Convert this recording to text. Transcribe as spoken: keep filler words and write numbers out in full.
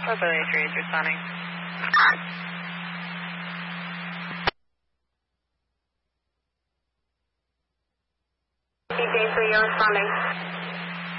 Mobility three is responding. D J three, you're responding.